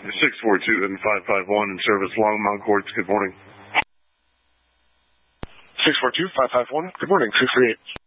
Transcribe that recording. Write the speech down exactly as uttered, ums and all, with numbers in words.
six four two and five five one in service Longmont Courts. Good morning. six four two, five five one. Good morning. six three eight.